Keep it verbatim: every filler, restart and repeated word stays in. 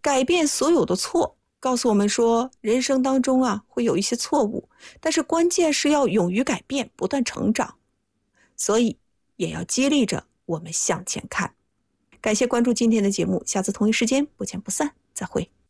改变所有的错，告诉我们说人生当中啊会有一些错误，但是关键是要勇于改变，不断成长，所以也要激励着我们向前看。感谢关注今天的节目，下次同一时间不见不散，再会。